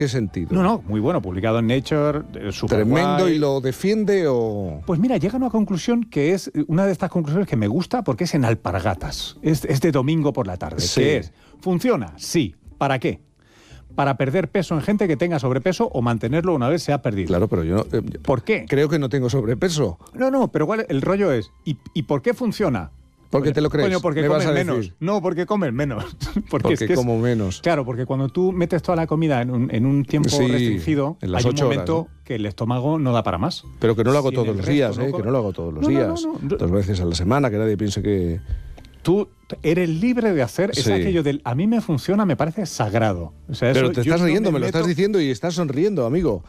¿Qué sentido? No, muy bueno, publicado en Nature, súper ¿Tremendo guay. y lo defiende o...? Pues mira, llega a una conclusión que es una de estas conclusiones que me gusta porque es en alpargatas. Es de domingo por la tarde. Sí. Que es, ¿funciona? Sí. ¿Para qué? Para perder peso en gente que tenga sobrepeso o mantenerlo una vez se ha perdido. Claro, pero yo no... ¿Por qué? Creo que no tengo sobrepeso. No, pero igual el rollo es, ¿y por qué funciona? ¿Por qué te lo crees? Coño, porque ¿Me vas comes a menos. decir? No, porque comes menos. Porque es que como menos. Claro, porque cuando tú metes toda la comida en un tiempo Sí, restringido, en las hay un 8 horas, momento que el estómago no da para más. Pero que no lo hago Si en todos el los resto días, no que no lo hago todos los No, días. no. 2 veces a la semana, que nadie piense que... Tú eres libre de hacer, es Sí. aquello del a mí me funciona, me parece sagrado. O sea, Pero eso, te yo estás no riendo, me lo meto- estás diciendo y estás sonriendo, amigo.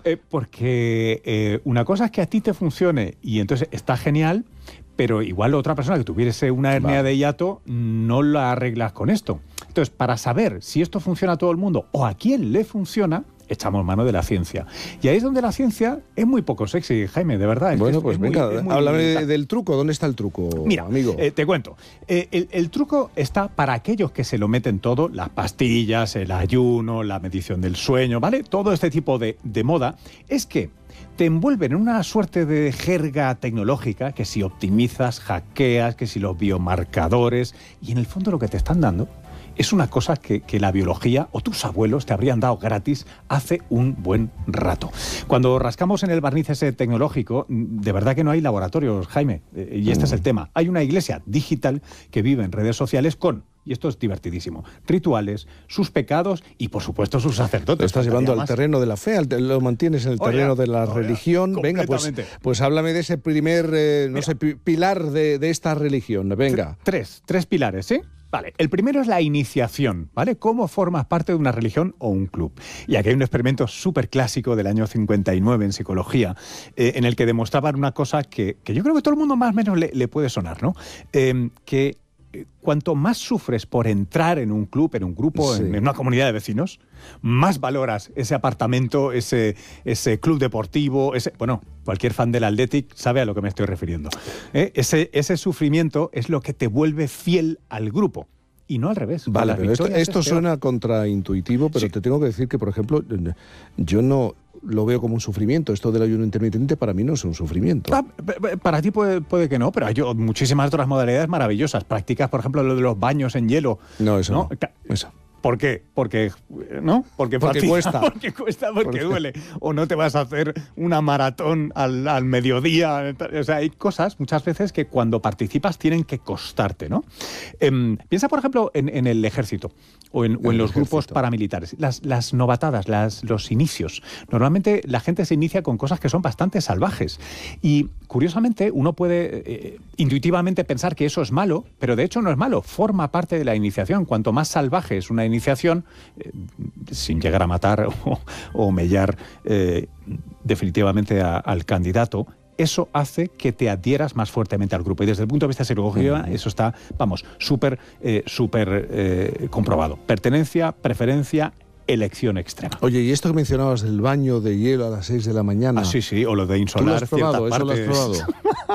Porque una cosa es que a ti te funcione y entonces está genial, pero igual otra persona que tuviese una hernia de hiato no la arreglas con esto. Entonces, para saber si esto funciona a todo el mundo o a quién le funciona, echamos mano de la ciencia. Y ahí es donde la ciencia es muy poco sexy, Jaime, de verdad. Bueno, pues venga, háblame militar. del truco. ¿Dónde está el truco, Mira, amigo? te cuento. El truco está para aquellos que se lo meten todo, las pastillas, el ayuno, la medición del sueño, ¿vale? Todo este tipo de moda, es que te envuelven en una suerte de jerga tecnológica que si optimizas, hackeas, que si los biomarcadores, y en el fondo lo que te están dando es una cosa que la biología o tus abuelos te habrían dado gratis hace un buen rato. Cuando rascamos en el barniz ese tecnológico, de verdad que no hay laboratorios, Jaime, y este es el tema. Hay una iglesia digital que vive en redes sociales con, y esto es divertidísimo, rituales, sus pecados y, por supuesto, sus sacerdotes. Lo estás llevando al más. terreno de la fe, lo mantienes en el terreno de la religión. Venga, pues háblame de ese primer, pilar de esta religión. Venga. Tres pilares, ¿sí? Vale, el primero es la iniciación, ¿vale? ¿Cómo formas parte de una religión o un club? Y aquí hay un experimento súper clásico del año 59 en psicología, en el que demostraban una cosa que yo creo que todo el mundo más o menos le puede sonar, ¿no? Que cuanto más sufres por entrar en un club, en un grupo, sí, en una comunidad de vecinos, más valoras ese apartamento, ese club deportivo, bueno, cualquier fan del Athletic sabe a lo que me estoy refiriendo. Ese sufrimiento es lo que te vuelve fiel al grupo. Y no al revés. Vale, pero esto suena contraintuitivo, pero sí, te tengo que decir que, por ejemplo, yo no lo veo como un sufrimiento. Esto del ayuno intermitente para mí no es un sufrimiento. Para ti puede que no, pero hay muchísimas otras modalidades maravillosas. Practicas, por ejemplo, lo de los baños en hielo. No, eso no. Eso. ¿Por qué? Porque cuesta. Porque cuesta, porque duele. O no te vas a hacer una maratón al mediodía. O sea, hay cosas muchas veces que cuando participas tienen que costarte, ¿no? Piensa, por ejemplo, en el ejército o en los grupos paramilitares. Las novatadas, los inicios. Normalmente la gente se inicia con cosas que son bastante salvajes. Y, curiosamente, uno puede intuitivamente pensar que eso es malo, pero de hecho no es malo. Forma parte de la iniciación. Cuanto más salvaje es una iniciación, sin llegar a matar o mellar definitivamente al candidato, eso hace que te adhieras más fuertemente al grupo. Y desde el punto de vista psicológico, eso está, súper comprobado. Pertenencia, preferencia, elección extrema. Oye, y esto que mencionabas del baño de hielo a las 6 de la mañana... Sí, o lo de insolar ¿Tú lo has probado? ciertas partes. ¿Eso lo has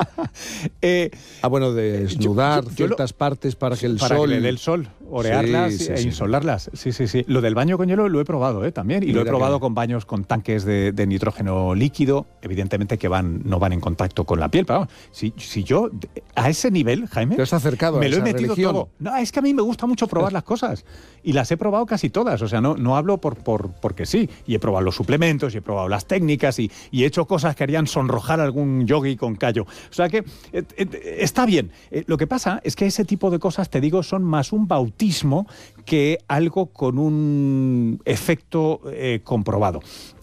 probado? Bueno, de desnudar ciertas partes para que el sol... Para que le dé el sol, orearlas e insolarlas. Sí. Lo del baño con hielo lo he probado también. Y lo he probado con baños con tanques de nitrógeno líquido, evidentemente que no van en contacto con la piel. Pero vamos, si yo a ese nivel, Jaime... ¿Te has acercado me a lo he esa metido religión? todo. No, es que a mí me gusta mucho probar las cosas. Y las he probado casi todas. O sea, no hablo porque sí. Y he probado los suplementos, y he probado las técnicas, y he hecho cosas que harían sonrojar a algún yogui con callo. O sea que está bien. Lo que pasa es que ese tipo de cosas, te digo, son más un bautismo que algo con un efecto comprobado.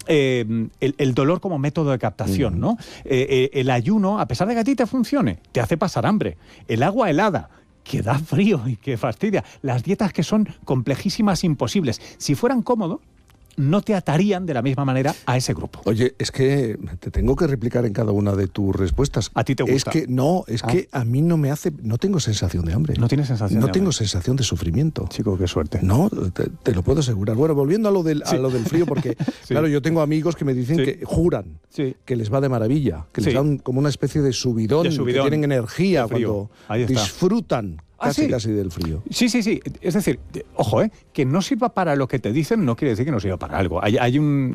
El dolor como método de captación, ¿no? El ayuno, a pesar de que a ti te funcione, te hace pasar hambre. El agua helada, que da frío y que fastidia. Las dietas que son complejísimas, imposibles. Si fueran cómodos, no te atarían de la misma manera a ese grupo. Oye, es que te tengo que replicar en cada una de tus respuestas. ¿A ti te gusta? Es que a mí no me hace... No tengo sensación de hambre. ¿No tienes sensación de hambre? No tengo sensación de sufrimiento. Chico, qué suerte. No, te lo puedo asegurar. Bueno, volviendo a lo del frío, porque, claro, yo tengo amigos que me dicen que juran que les va de maravilla, que les dan como una especie de subidón, que tienen energía cuando disfrutan casi del frío. Sí. Es decir, ojo, que no sirva para lo que te dicen no quiere decir que no sirva para algo. Hay un